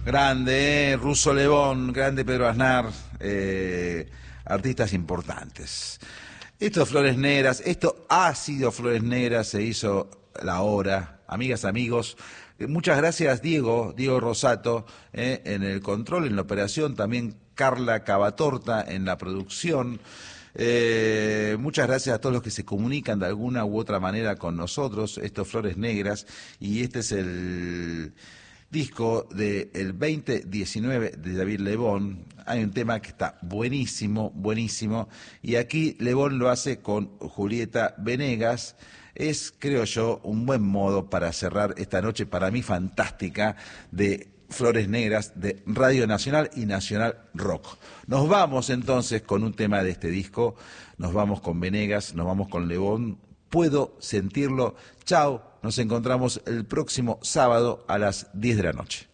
Grande, Russo Lebón, grande Pedro Aznar, artistas importantes. Esto Flores Negras, esto ha sido Flores Negras, se hizo la hora. Amigas, amigos, muchas gracias Diego Rosato, en el control, en la operación, también Carla Cavatorta en la producción. Muchas gracias a todos los que se comunican de alguna u otra manera con nosotros, esto Flores Negras, y este es el disco del 2019 de David Lebón. Hay un tema que está buenísimo, buenísimo, y aquí Lebón lo hace con Julieta Venegas. Es, creo yo, un buen modo para cerrar esta noche, para mí fantástica, de Flores Negras de Radio Nacional y Nacional Rock. Nos vamos entonces con un tema de este disco, nos vamos con Venegas, nos vamos con Lebón. Puedo sentirlo. Chao, nos encontramos el próximo sábado a las 10 de la noche.